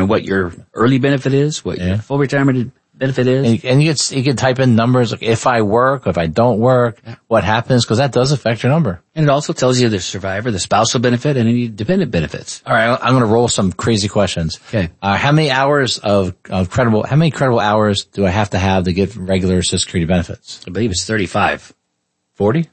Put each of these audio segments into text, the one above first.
determine what your early benefit is, what your full retirement benefit is. And you can type in numbers like if I work, if I don't work, what happens, because that does affect your number. And it also tells you the survivor, the spousal benefit, and any dependent benefits. All right, I'm going to roll some crazy questions. Okay. How many credible hours do I have to get regular Social Security benefits? I believe it's 35. 40?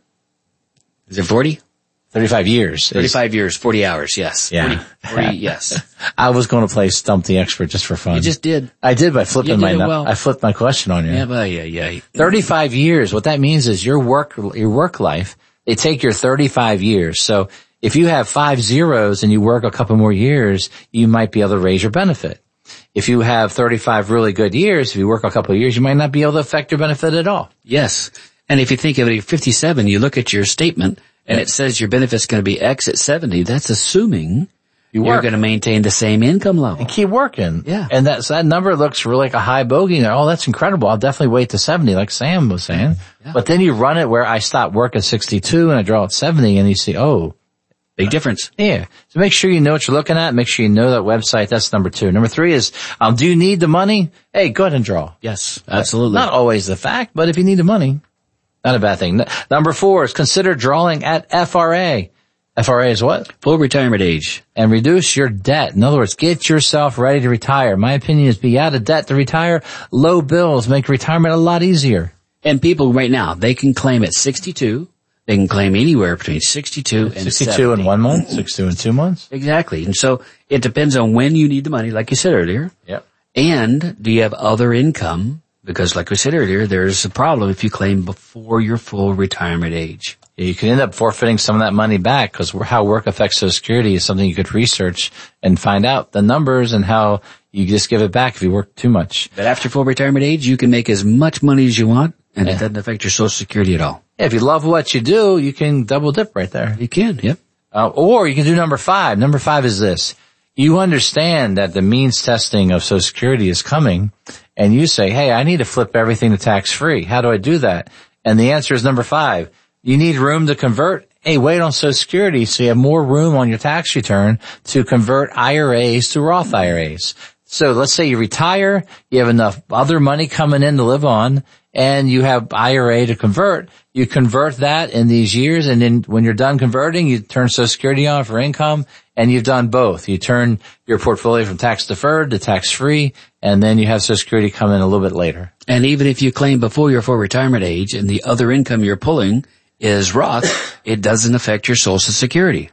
Is it 40? 35 years. 35 years, 40 hours, yes. Yeah. 40, yes. I was going to play Stump the Expert just for fun. You just did. I did by flipping I flipped my question on you. Yeah, well, yeah. 35 years. What that means is your work life, they take your 35 years. So if you have 5 zeros and you work a couple more years, you might be able to raise your benefit. If you have 35 really good years, if you work a couple of years, you might not be able to affect your benefit at all. Yes. And if you think of it at 57, you look at your statement and it says your benefit's going to be X at 70. That's assuming you're going to maintain the same income level. And keep working. Yeah. And that number looks really like a high bogey there. Oh, that's incredible. I'll definitely wait to 70 like Sam was saying. Yeah. But then you run it where I stop work at 62 and I draw at 70 and you see, big difference. Yeah. So make sure you know what you're looking at. Make sure you know that website. That's number 2. Number 3 is, do you need the money? Hey, go ahead and draw. Yes, absolutely. Not always the fact, but if you need the money, not a bad thing. Number 4 is consider drawing at FRA. FRA is what? Full retirement age. And reduce your debt. In other words, get yourself ready to retire. My opinion is be out of debt to retire. Low bills make retirement a lot easier. And people right now, they can claim at 62. They can claim anywhere between 62 and 62 70. in 1 month, 62 in 2 months. Exactly. And so it depends on when you need the money, like you said earlier. Yep. And do you have other income? Because like we said earlier, there's a problem if you claim before your full retirement age. You can end up forfeiting some of that money back because how work affects Social Security is something you could research and find out the numbers and how you just give it back if you work too much. But after full retirement age, you can make as much money as you want and it doesn't affect your Social Security at all. Yeah, if you love what you do, you can double dip right there. You can, yep. Or you can do number 5. Number 5 is this. You understand that the means testing of Social Security is coming and you say, hey, I need to flip everything to tax-free. How do I do that? And the answer is number 5. You need room to convert. Hey, wait on Social Security so you have more room on your tax return to convert IRAs to Roth IRAs. So let's say you retire, you have enough other money coming in to live on, and you have IRA to convert. You convert that in these years, and then when you're done converting, you turn Social Security on for income, and you've done both. You turn your portfolio from tax deferred to tax free, and then you have Social Security come in a little bit later. And even if you claim before your full retirement age and the other income you're pulling is Roth, it doesn't affect your Social Security.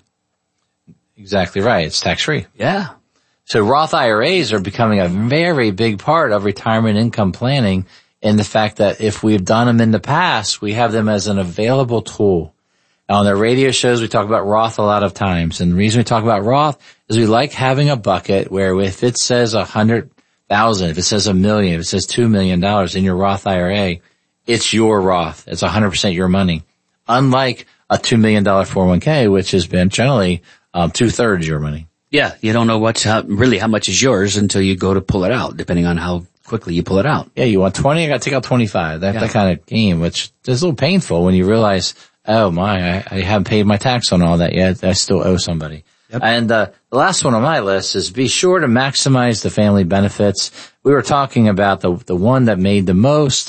Exactly right. It's tax free. Yeah. So Roth IRAs are becoming a very big part of retirement income planning in the fact that if we've done them in the past, we have them as an available tool. On the radio shows, we talk about Roth a lot of times. And the reason we talk about Roth is we like having a bucket where if it says 100,000, if it says $1 million, if it says $2 million in your Roth IRA, it's your Roth. It's 100% your money. Unlike a $2 million 401k, which has been generally 2/3 your money. Yeah, you don't know how much is yours until you go to pull it out, depending on how quickly you pull it out. Yeah, you want 20, I got to take out 25. That kind of game, which is a little painful when you realize, oh my, I haven't paid my tax on all that yet. I still owe somebody. Yep. And the last one on my list is be sure to maximize the family benefits. We were talking about the one that made the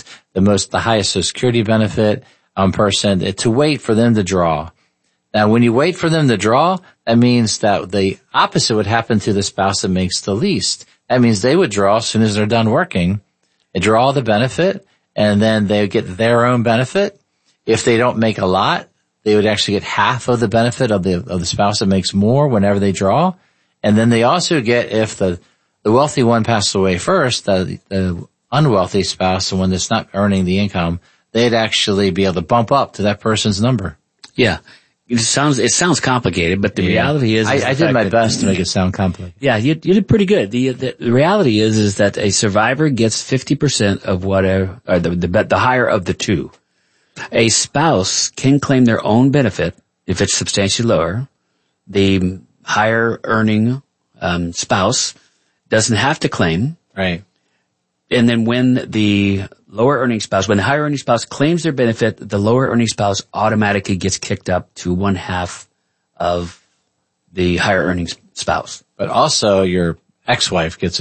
highest Social Security benefit person, to wait for them to draw. Now, when you wait for them to draw, that means that the opposite would happen to the spouse that makes the least. That means they would draw as soon as they're done working. They draw the benefit, and then they get their own benefit. If they don't make a lot, they would actually get half of the benefit of the spouse that makes more whenever they draw. And then they also get, if the wealthy one passes away first, the unwealthy spouse, the one that's not earning the income, they'd actually be able to bump up to that person's number. Yeah. It sounds complicated, but the reality is I did my best to make it sound complicated. Yeah, you did pretty good. The reality is that a survivor gets 50% of the higher of the two. A spouse can claim their own benefit if it's substantially lower. The higher earning spouse doesn't have to claim. Right. And then when the higher earning spouse claims their benefit, the lower earning spouse automatically gets kicked up to 1/2 of the higher earning spouse. But also your ex-wife gets